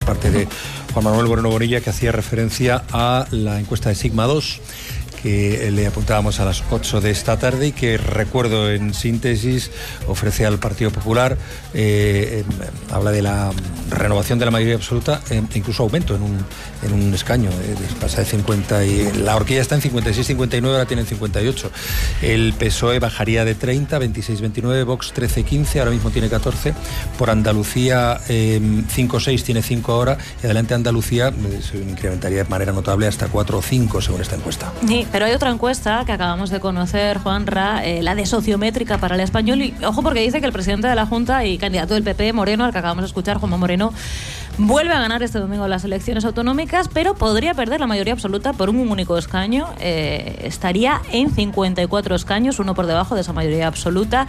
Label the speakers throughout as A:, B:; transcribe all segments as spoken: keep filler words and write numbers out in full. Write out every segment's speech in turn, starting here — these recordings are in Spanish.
A: parte de Juan Manuel Moreno Bonilla, que hacía referencia a la encuesta de Sigma dos, que le apuntábamos a las ocho de esta tarde y que, recuerdo en síntesis, ofrece al Partido Popular, eh, eh, habla de la renovación de la mayoría absoluta e eh, incluso aumento en un, en un escaño, eh, pasa de cincuenta y la horquilla está en cincuenta y seis cincuenta y nueve, ahora tienen cincuenta y ocho. El P S O E bajaría de treinta, veintiséis veintinueve, Vox trece quince, ahora mismo tiene catorce, por Andalucía eh, cinco seis, tiene cinco ahora, y adelante Andalucía eh, se incrementaría de manera notable hasta cuatro o cinco según esta encuesta.
B: Sí, pero hay otra encuesta que acabamos de conocer, Juanra, eh, la de Sociométrica para el Español, y ojo porque dice que el presidente de la Junta y candidato del P P, Moreno, al que acabamos de escuchar, Juanma Moreno, vuelve a ganar este domingo las elecciones autonómicas, pero podría perder la mayoría absoluta por un único escaño. Eh, estaría en cincuenta y cuatro escaños, uno por debajo de esa mayoría absoluta,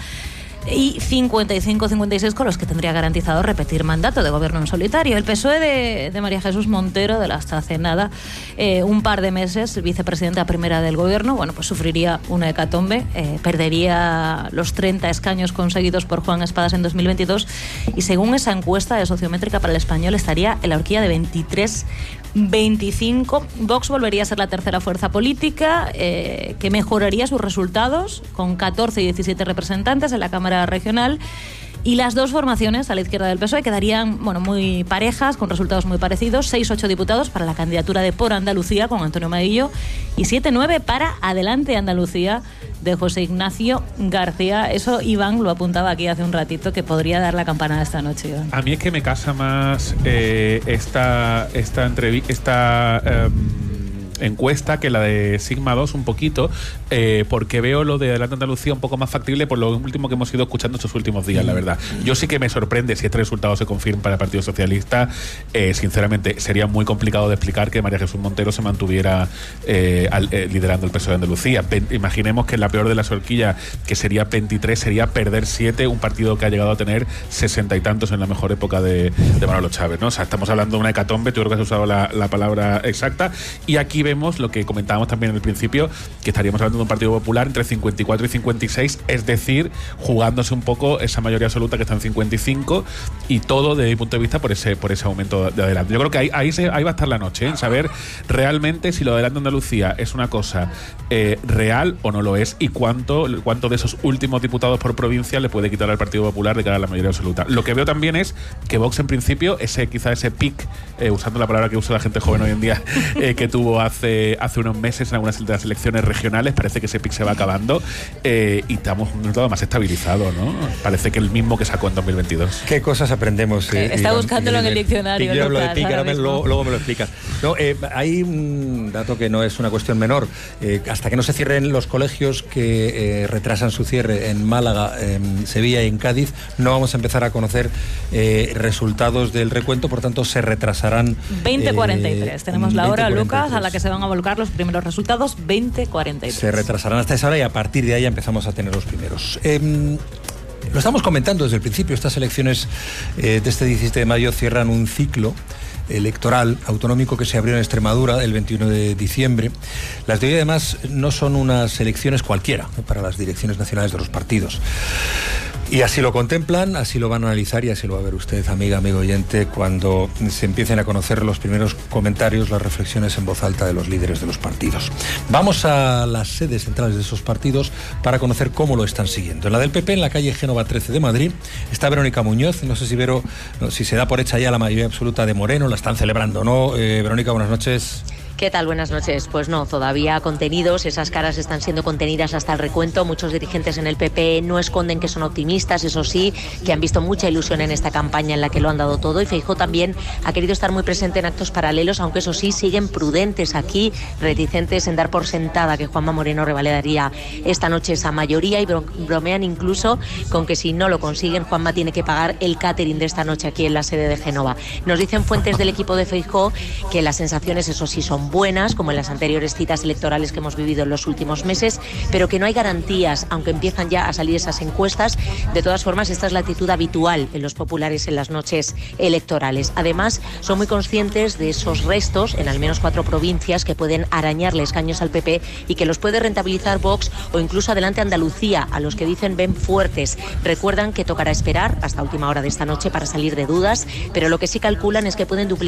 B: y cincuenta y cinco cincuenta y seis con los que tendría garantizado repetir mandato de gobierno en solitario. El P S O E de, de María Jesús Montero, de la hasta hace nada eh, un par de meses vicepresidenta primera del gobierno, bueno, pues sufriría una hecatombe, eh, perdería los treinta escaños conseguidos por Juan Espadas en dos mil veintidós, y según esa encuesta de Sociométrica para el Español estaría en la horquilla de veintitrés veinticinco. Vox volvería a ser la tercera fuerza política, eh, que mejoraría sus resultados con catorce y diecisiete representantes en la Cámara Regional, y las dos formaciones a la izquierda del P S O E quedarían, bueno, muy parejas, con resultados muy parecidos: seis ocho diputados para la candidatura de Por Andalucía con Antonio Maillo y siete nueve para Adelante Andalucía de José Ignacio García. Eso Iván lo apuntaba aquí hace un ratito, que podría dar la campanada esta noche, Iván.
C: A mí es que me casa más eh, esta esta entrevista, esta eh, encuesta que la de Sigma dos un poquito, eh, porque veo lo de Adelante Andalucía un poco más factible por lo último que hemos ido escuchando estos últimos días, la verdad. Yo sí que me sorprende si este resultado se confirma para el Partido Socialista. Eh, sinceramente, sería muy complicado de explicar que María Jesús Montero se mantuviera eh, al, eh, liderando el P S O E de Andalucía. Ven, imaginemos que en la peor de las horquillas, que sería veintitrés, sería perder siete, un partido que ha llegado a tener sesenta y tantos en la mejor época de, de Manolo Chávez, ¿no? O sea, estamos hablando de una hecatombe, yo creo que has usado la, la palabra exacta, y aquí vemos lo que comentábamos también en el principio, que estaríamos hablando de un Partido Popular entre cincuenta y cuatro y cincuenta y seis, es decir, jugándose un poco esa mayoría absoluta que está en cincuenta y cinco, y todo desde mi punto de vista por ese por ese aumento de Adelante. Yo creo que ahí, ahí, se, ahí va a estar la noche, en ¿eh? saber realmente si lo de Adelante Andalucía es una cosa eh, real o no lo es, y cuánto, cuánto de esos últimos diputados por provincia le puede quitar al Partido Popular de cara a la mayoría absoluta. Lo que veo también es que Vox, en principio, ese quizá ese pic, eh, usando la palabra que usa la gente joven hoy en día, eh, que tuvo hace hace unos meses en algunas de las elecciones regionales, parece que ese pic se va acabando, eh, y estamos un estado más estabilizado, ¿no? Parece que el mismo que sacó en dos mil veintidós.
A: ¿Qué cosas aprendemos? Eh,
B: Está buscándolo en el diccionario.
A: Yo hablo de pic, ahora luego, luego me lo explicas. No, eh, hay un dato que no es una cuestión menor. Eh, hasta que no se cierren los colegios que eh, retrasan su cierre en Málaga, en Sevilla y en Cádiz, no vamos a empezar a conocer eh, resultados del recuento, por tanto se retrasarán.
B: veinte cuarenta y tres, eh, tenemos la hora, Lucas, a la que se van a volcar los primeros resultados. Veinte cuarenta y tres.
A: Se retrasarán hasta esa hora y a partir de ahí empezamos a tener los primeros. Eh, lo estamos comentando desde el principio. Estas elecciones eh, de este diecisiete de mayo cierran un ciclo electoral autonómico que se abrió en Extremadura el veintiuno de diciembre. Las de hoy, además, no son unas elecciones cualquiera, ¿no?, para las direcciones nacionales de los partidos. Y así lo contemplan, así lo van a analizar y así lo va a ver usted, amiga, amigo oyente, cuando se empiecen a conocer los primeros comentarios, las reflexiones en voz alta de los líderes de los partidos. Vamos a las sedes centrales de esos partidos para conocer cómo lo están siguiendo. En la del P P, en la calle Génova trece de Madrid, está Verónica Muñoz. No sé si Vero, no, si se da por hecha ya la mayoría absoluta de Moreno, la están celebrando, ¿no? Eh, Verónica, buenas noches.
D: ¿Qué tal? Buenas noches. Pues no, todavía contenidos, esas caras están siendo contenidas hasta el recuento. Muchos dirigentes en el P P no esconden que son optimistas, eso sí, que han visto mucha ilusión en esta campaña en la que lo han dado todo, y Feijóo también ha querido estar muy presente en actos paralelos, aunque eso sí, siguen prudentes aquí, reticentes en dar por sentada que Juanma Moreno revalidaría esta noche esa mayoría, y bromean incluso con que si no lo consiguen, Juanma tiene que pagar el catering de esta noche aquí en la sede de Génova. Nos dicen fuentes del equipo de Feijóo que las sensaciones, eso sí, son buenas, como en las anteriores citas electorales que hemos vivido en los últimos meses, pero que no hay garantías, aunque empiezan ya a salir esas encuestas. De todas formas, esta es la actitud habitual en los populares en las noches electorales. Además, son muy conscientes de esos restos en al menos cuatro provincias que pueden arañarle escaños al P P y que los puede rentabilizar Vox o incluso Adelante Andalucía, a los que dicen ven fuertes. Recuerdan que tocará esperar hasta última hora de esta noche para salir de dudas, pero lo que sí calculan es que pueden duplicar